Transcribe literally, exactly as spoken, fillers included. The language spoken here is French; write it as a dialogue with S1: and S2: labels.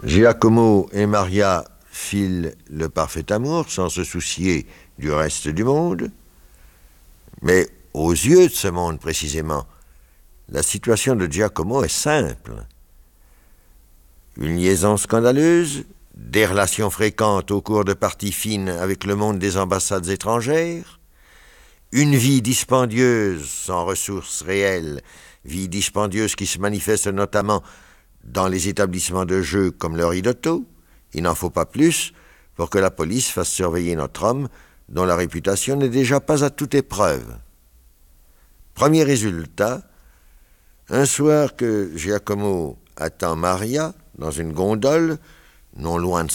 S1: Giacomo et Maria filent le parfait amour sans se soucier du reste du monde. Mais aux yeux de ce monde précisément, la situation de Giacomo est simple. Une liaison scandaleuse, des relations fréquentes au cours de parties fines avec le monde des ambassades étrangères, une vie dispendieuse sans ressources réelles, vie dispendieuse qui se manifeste notamment dans les établissements de jeu comme le Ridotto. Il n'en faut pas plus pour que la police fasse surveiller notre homme dont la réputation n'est déjà pas à toute épreuve. Premier résultat, un soir que Giacomo attend Maria dans une gondole, non loin de